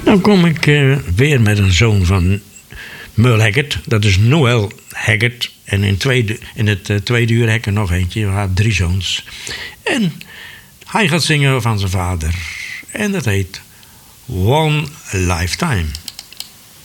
Dan kom ik weer met een zoon van Merle Haggard. Dat is Noel Haggard. En in het tweede uur heb ik er nog eentje. Hij had 3 zoons. En hij gaat zingen van zijn vader. En dat heet One Lifetime.